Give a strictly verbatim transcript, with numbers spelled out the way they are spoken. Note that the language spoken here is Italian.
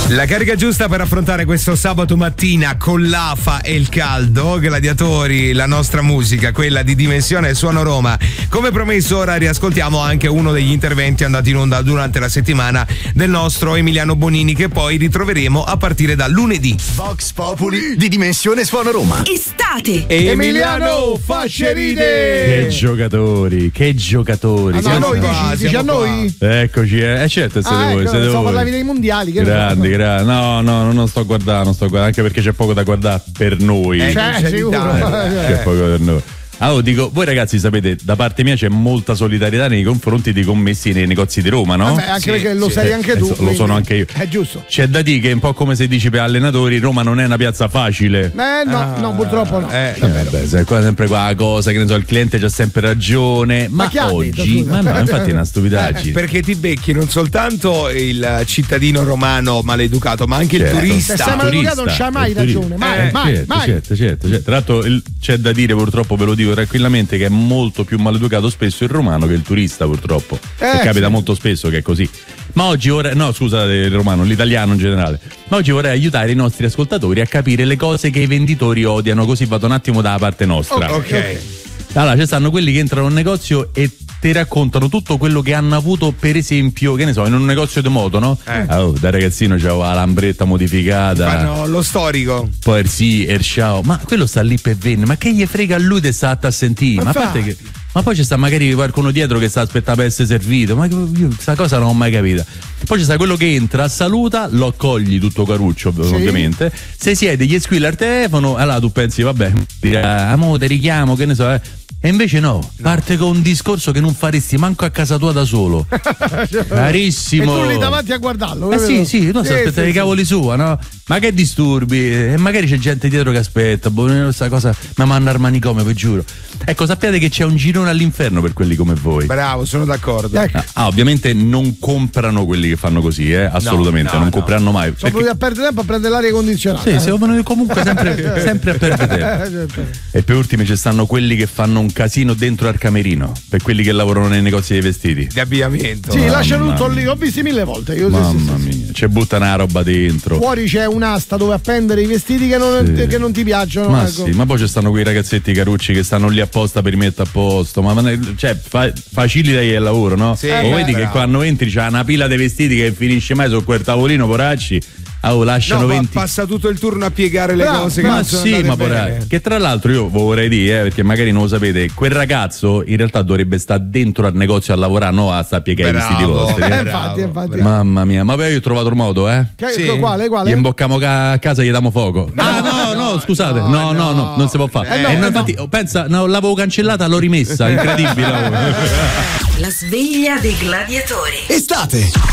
La carica giusta per affrontare questo sabato mattina con l'afa e il caldo. Gladiatori, la nostra musica, quella di Dimensione Suono Roma. Come promesso, ora riascoltiamo anche uno degli interventi andati in onda durante la settimana del nostro Emiliano Bonini, che poi ritroveremo a partire da lunedì. Vox Populi di Dimensione Suono Roma. Estate. Emiliano Facceride. Che giocatori, che giocatori. Ah, no, a noi dici, dici a noi? Eccoci, eh, certo, siete ah, voi, ecco, siete so voi. parlavi dei mondiali. Che grandi, grandi. No, no, non sto guardando, non sto guardando, anche perché c'è poco da guardare per noi. Eh, cioè, sicuro. C'è poco per noi. Allora dico, voi ragazzi sapete, da parte mia c'è molta solidarietà nei confronti dei commessi nei negozi di Roma, no? Vabbè, anche sì, perché lo sì, sai anche tu. Lo sono anche io. È giusto. C'è da dire che è un po' come se dici per allenatori, Roma non è una piazza facile. Eh no, ah, no, purtroppo no. Eh, eh beh, sai, qua sempre qua cosa, che ne so, il cliente c'ha sempre ragione. Ma, ma oggi, ma no, infatti è una stupidaggine. Eh, perché ti becchi non soltanto il cittadino romano maleducato, ma anche certo. il turista. Se sei maleducato non c'hai mai ragione, mai, eh, mai, certo, mai. Certo, certo, certo. Tra l'altro il, c'è da dire, purtroppo ve lo dico tranquillamente, che è molto più maleducato spesso il romano che il turista, purtroppo. Eh, e capita sì. molto spesso che è così. Ma oggi vorrei, no scusate il romano, l'italiano in generale, ma oggi vorrei aiutare i nostri ascoltatori a capire le cose che i venditori odiano, così vado un attimo dalla parte nostra. Oh, ok. Allora, ci stanno quelli che entrano in un negozio e ti raccontano tutto quello che hanno avuto, per esempio, che ne so, in un negozio di moto, no? Eh. Oh, da ragazzino c'avevo la lambretta modificata. Fanno lo storico. Poi sì, il ciao, ma quello sta lì per venne, ma che gli frega a lui di stare a sentire? Ma, a parte che, ma poi ci sta magari qualcuno dietro che sta aspettando per essere servito, ma io questa cosa non ho mai capita. Poi ci sta quello che entra, saluta, lo accogli tutto caruccio, sì. Ovviamente, se siede gli squilla al telefono, allora tu pensi, vabbè, dirà, amo, te richiamo, che ne so, eh. E invece no, no, parte con un discorso che non faresti manco a casa tua da solo. Carissimo. E tu lì davanti a guardarlo. Eh sì, sì, tu sì, aspetta sì, i cavoli sì. sua, no? Ma che disturbi? E magari c'è gente dietro che aspetta, boh, questa cosa mi manda al manicomio, vi giuro. Ecco, sappiate che c'è un girone all'inferno per quelli come voi. Bravo, sono d'accordo. Ah, ah, ovviamente non comprano quelli che fanno così, eh? Assolutamente, no, no, non no. compreranno mai. Sono venuti a perdere tempo a prendere l'aria condizionata. Sì, siamo venuti comunque sempre, sempre a perdere tempo. E per ultimi ci stanno quelli che fanno un casino dentro al camerino, per quelli che lavorano nei negozi dei vestiti. Di abbigliamento. Sì, Mamma lasciano tutto mia. lì, ho visti mille volte. Io Mamma sì, sì, mia, c'è buttano una roba dentro. Fuori c'è un'asta dove appendere i vestiti che non, sì. che non ti piacciono. Ma ecco. sì, ma poi ci stanno quei ragazzetti carucci che stanno lì apposta per rimettere a posto. Ma cioè, fa, facilita il lavoro, no? Sì, o vedi bravo. Che quando entri c'è una pila di vestiti che finisce mai su quel tavolino, poracci. Oh, lasciano no, venti. Passa tutto il turno a piegare le Bravo, cose. Ma che non sono sì, ma bene. poracci. Che tra l'altro io vorrei dire, eh, perché magari non lo sapete, quel ragazzo in realtà dovrebbe stare dentro al negozio a lavorare, no a sta a piegare i vestiti vostri. Eh, Eh? infatti, infatti. Mamma mia, ma poi io ho trovato un modo, eh? Che, Sì. Quale, quale? Gli imbocchiamo a casa e gli diamo fuoco. No, ah, no, no, no, scusate. No, no, no, no, non si può fare. Eh, no, eh, no, eh, infatti, no. pensa, no, l'avevo cancellata, l'ho rimessa. Incredibile. La sveglia dei gladiatori. Estate.